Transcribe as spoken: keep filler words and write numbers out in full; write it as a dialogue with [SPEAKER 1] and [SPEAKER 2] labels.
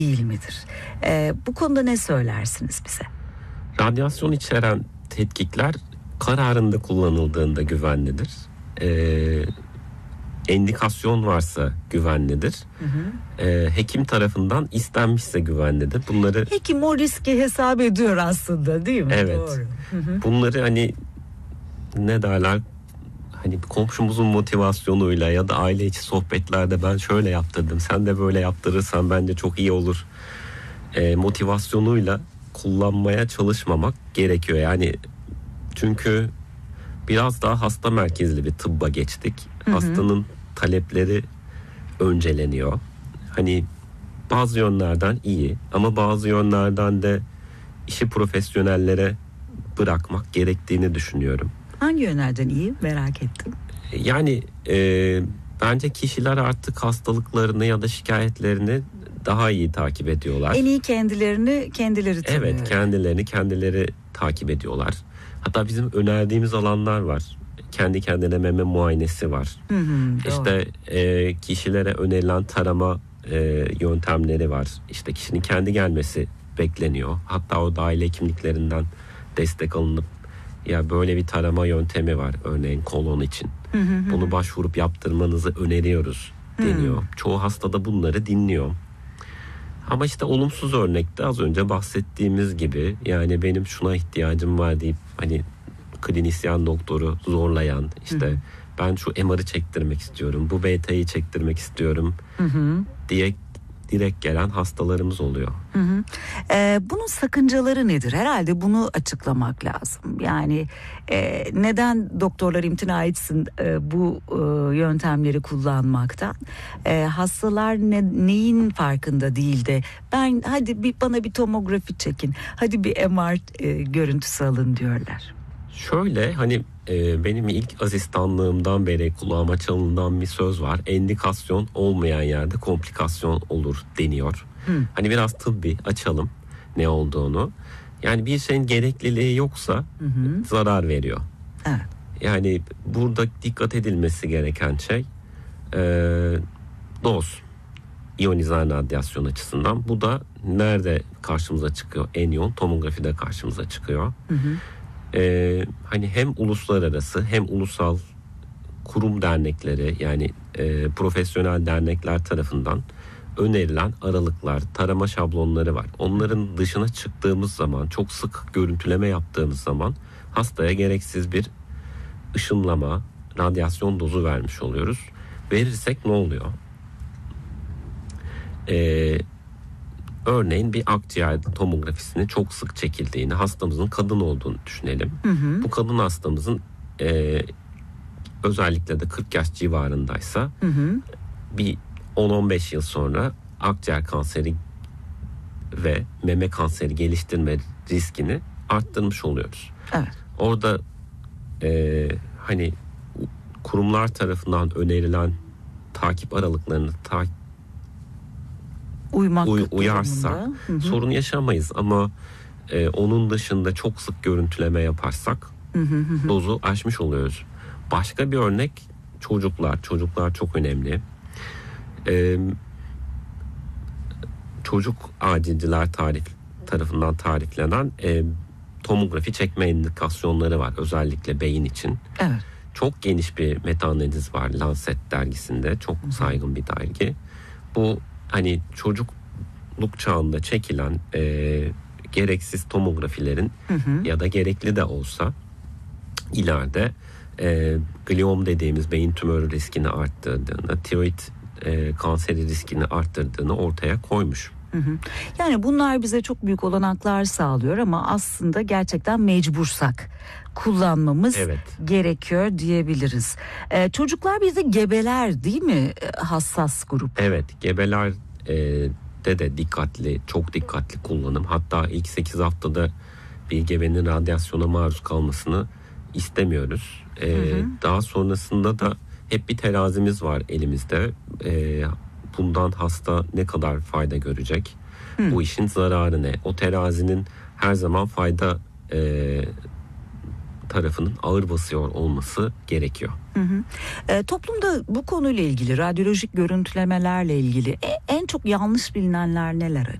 [SPEAKER 1] değil midir? Ee, bu konuda ne söylersiniz bize?
[SPEAKER 2] Radyasyon içeren tetkikler kararında kullanıldığında güvenlidir. Ee, endikasyon varsa güvenlidir. Hı hı. Ee, hekim tarafından istenmişse güvenlidir. Bunları
[SPEAKER 1] hekim o riski hesap ediyor aslında, değil mi?
[SPEAKER 2] Evet.
[SPEAKER 1] Doğru. Hı hı.
[SPEAKER 2] Bunları hani ne derler? Hani komşumuzun motivasyonuyla ya da aile içi sohbetlerde ben şöyle yaptırdım, sen de böyle yaptırırsan bence çok iyi olur e, motivasyonuyla kullanmaya çalışmamak gerekiyor. Yani çünkü biraz daha hasta merkezli bir tıbba geçtik. Hı hı. Hastanın talepleri önceleniyor. Hani bazı yönlerden iyi ama bazı yönlerden de işi profesyonellere bırakmak gerektiğini düşünüyorum.
[SPEAKER 1] Hangi yönlerden iyi, merak ettim.
[SPEAKER 2] Yani e, bence kişiler artık hastalıklarını ya da şikayetlerini daha iyi takip ediyorlar.
[SPEAKER 1] En iyi kendilerini kendileri tanıyor.
[SPEAKER 2] Evet, kendilerini kendileri takip ediyorlar. Hatta bizim önerdiğimiz alanlar var. Kendi kendine meme muayenesi var. Hı hı, işte e, kişilere önerilen tarama e, yöntemleri var. İşte kişinin kendi gelmesi bekleniyor. Hatta o dahil hekimliklerinden destek alınıp ya böyle bir tarama yöntemi var örneğin kolon için. Hı hı hı. Bunu başvurup yaptırmanızı öneriyoruz deniyor. Hı. Çoğu hasta da bunları dinliyor. Ama işte olumsuz örnekte az önce bahsettiğimiz gibi yani benim şuna ihtiyacım var deyip hani klinisyen doktoru zorlayan işte hı hı. ben şu M R'ı çektirmek istiyorum, bu beta'yı çektirmek istiyorum hı hı. diye direkt gelen hastalarımız oluyor.
[SPEAKER 1] Hı hı. Ee, bunun sakıncaları nedir? Herhalde bunu açıklamak lazım. Yani e, neden doktorlar imtina etsin e, bu e, yöntemleri kullanmaktan? E, hastalar ne, neyin farkında değil de ben hadi bir bana bir tomografi çekin, hadi bir M R e, görüntüsü alın diyorlar.
[SPEAKER 2] Şöyle hani e, benim ilk asistanlığımdan beri kulağıma çalınan bir söz var. Endikasyon olmayan yerde komplikasyon olur deniyor. Hı. Hani biraz tıbbi açalım ne olduğunu. Yani bir şeyin gerekliliği yoksa hı hı. zarar veriyor. Evet. Yani burada dikkat edilmesi gereken şey e, doz. İyonizan radyasyon açısından. Bu da nerede karşımıza çıkıyor? En yoğun tomografide karşımıza çıkıyor. Hı hı. Ee, hani hem uluslararası hem ulusal kurum dernekleri yani e, profesyonel dernekler tarafından önerilen aralıklar, tarama şablonları var. Onların dışına çıktığımız zaman, çok sık görüntüleme yaptığımız zaman hastaya gereksiz bir ışınlama, radyasyon dozu vermiş oluyoruz. Verirsek ne oluyor? Ee, Örneğin bir akciğer tomografisini çok sık çekildiğini, hastamızın kadın olduğunu düşünelim. Hı hı. Bu kadın hastamızın e, özellikle de kırk yaş civarındaysa hı hı. bir on on beş yıl sonra akciğer kanseri ve meme kanseri geliştirme riskini arttırmış oluyoruz. Evet. Orada e, hani kurumlar tarafından önerilen takip aralıklarını takip
[SPEAKER 1] Uymak
[SPEAKER 2] Uy, uyarsa hı hı. sorun yaşamayız ama e, onun dışında çok sık görüntüleme yaparsak hı hı hı. dozu aşmış oluyoruz. Başka bir örnek çocuklar. Çocuklar çok önemli. E, çocuk acilciler tarif tarafından tariflenen e, tomografi çekme indikasyonları var. Özellikle beyin için. Evet. Çok geniş bir meta-analiz var Lancet dergisinde. Çok hı hı. saygın bir dergi. Bu hani çocukluk çağında çekilen e, gereksiz tomografilerin hı hı. ya da gerekli de olsa ileride e, gliom dediğimiz beyin tümörü riskini arttırdığını, tiroid e, kanseri riskini arttırdığını ortaya koymuş.
[SPEAKER 1] Hı hı. Yani bunlar bize çok büyük olanaklar sağlıyor ama aslında gerçekten mecbursak kullanmamız evet. gerekiyor diyebiliriz. Ee, çocuklar bir de gebeler değil mi hassas grup?
[SPEAKER 2] Evet, gebeler e, de de dikkatli, çok dikkatli kullanım. Hatta ilk sekiz haftada bir gebenin radyasyona maruz kalmasını istemiyoruz. Ee, hı hı. Daha sonrasında da hep bir terazimiz var elimizde. Ee, bundan hasta ne kadar fayda görecek? Hı. Bu işin zararı ne? O terazinin her zaman fayda e, tarafının ağır basıyor olması gerekiyor.
[SPEAKER 1] Hı hı. E, toplumda bu konuyla ilgili, radyolojik görüntülemelerle ilgili en, en çok yanlış bilinenler neler?